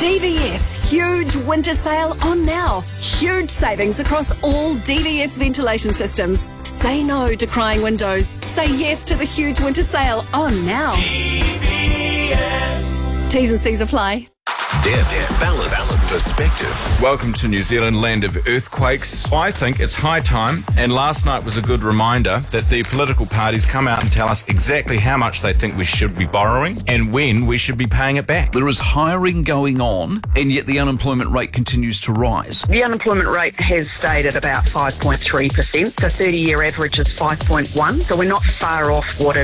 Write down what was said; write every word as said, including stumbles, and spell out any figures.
D V S huge winter sale on now. Huge savings across all D V S ventilation systems. Say no to crying windows. Say yes to the huge winter sale on now. D V S. T's and C's apply. Depth, balance, balance, perspective. Welcome to New Zealand, land of earthquakes. I think it's high time, and last night was a good reminder that the political parties come out and tell us exactly how much they think we should be borrowing and when we should be paying it back. There is hiring going on, and yet the unemployment rate continues to rise. The unemployment rate has stayed at about five point three percent. The thirty-year average is five point one, so we're not far off what it